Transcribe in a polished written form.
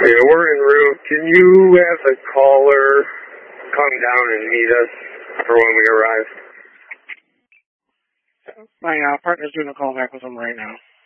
Yeah, we're en route. Can you have the caller come down and meet us for when we arrive? My partner's doing a call back with him right now.